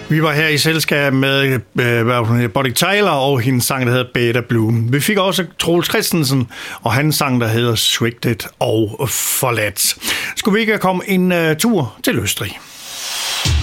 Vi var her i selskab med Bonnie Tyler og hendes sang, der hedder Beta Bloom. Vi fik også Troels Christensen og hans sang, der hedder Swigtet og Forladt. Skulle vi ikke komme en tur til Østrig?